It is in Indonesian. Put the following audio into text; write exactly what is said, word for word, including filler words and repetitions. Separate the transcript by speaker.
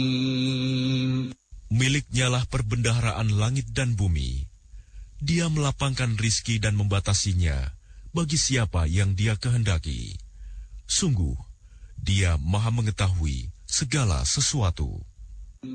Speaker 1: Miliknyalah perbendaharaan langit dan bumi. Dia melapangkan rizki dan membatasinya bagi siapa yang Dia kehendaki. Sungguh, Dia Maha mengetahui segala sesuatu.